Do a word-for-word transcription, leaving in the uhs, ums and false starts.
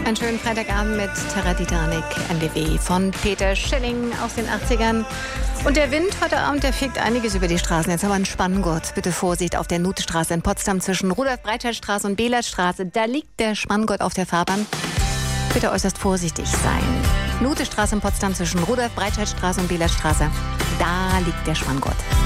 Einen schönen Freitagabend mit Terra Titanic N D W von Peter Schelling aus den achtzigern. Und der Wind heute Abend, der fegt einiges über die Straßen. Jetzt haben wir einen Spanngurt. Bitte Vorsicht auf der Nutestraße in Potsdam zwischen Rudolf-Breitscheid-Straße und Belerstraße. Da liegt der Spanngurt auf der Fahrbahn. Bitte äußerst vorsichtig sein. Nutestraße in Potsdam zwischen Rudolf-Breitscheid-Straße und Belerstraße. Da liegt der Spanngurt.